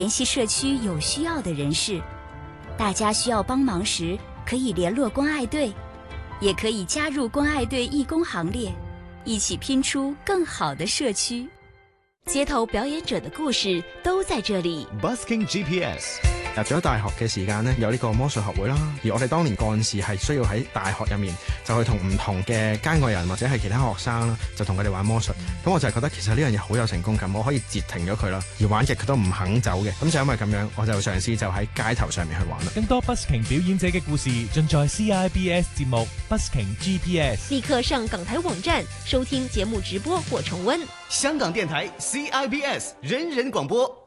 联系社区有需要的人士。大家需要帮忙时，可以联络关爱队，也可以加入关爱队义工行列，一起拼出更好的社区。街頭表演者的故事都在這裡。 Busking GPS。 入咗大學嘅時間呢，有呢個魔術學會啦，而我哋當年幹事係需要喺大學入面就去同唔同嘅街外人或者係其他學生啦，就同佢哋玩魔術。咁我就係覺得其實呢樣嘢好有成功感，我可以截停咗佢啦，而玩極佢都唔肯走嘅。咁就因為咁樣，我就嘗試就喺街頭上面去玩啦。 更多 Busking 表演者嘅故事盡在 CIBS 節目 Busking GPS。 立刻上港台網站收聽節目直播或重溫。 香港電台 CIBS 人人廣播。